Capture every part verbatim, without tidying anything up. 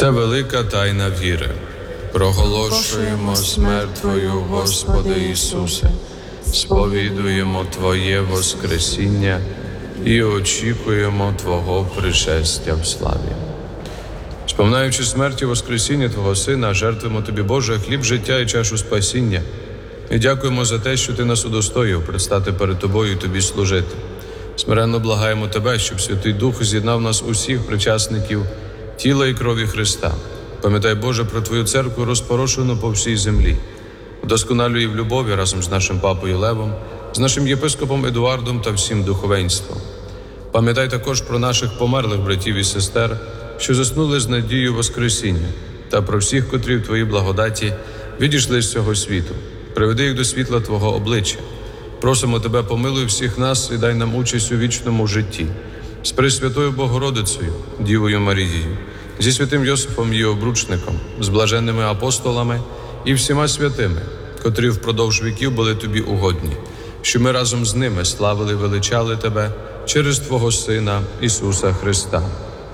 Це велика тайна віри. Проголошуємо смерть Твою, Господи Ісусе, сповідуємо Твоє Воскресіння і очікуємо Твого пришестя в славі. Споминаючи смерть і Воскресіння Твого Сина, жертвуємо Тобі, Боже, хліб життя і чашу спасіння. І дякуємо за те, що Ти нас удостоїв предстати перед Тобою і Тобі служити. Смиренно благаємо Тебе, щоб Святий Дух з'єднав нас усіх причасників тіла і крові Христа. Пам'ятай, Боже, про Твою церкву, розпорошену по всій землі. Вдосконалюй в любові разом з нашим папою Левом, з нашим єпископом Едуардом та всім духовенством. Пам'ятай також про наших померлих братів і сестер, що заснули з надією Воскресіння, та про всіх, котрі в Твоїй благодаті відійшли з цього світу. Приведи їх до світла Твого обличчя. Просимо Тебе, помилуй всіх нас і дай нам участь у вічному житті. З Пресвятою Богородицею, Дівою Марією, зі святим Йосифом її обручником, з блаженними апостолами і всіма святими, котрі впродовж віків були Тобі угодні, що ми разом з ними славили і величали Тебе через Твого Сина Ісуса Христа.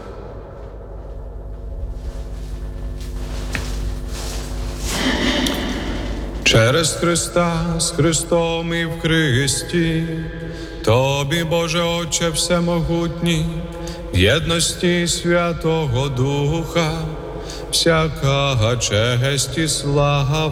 Через Христа, з Христом і в Христі, Тобі, Боже Отче всемогутній, в єдності Святого Духа, всяка честь і слава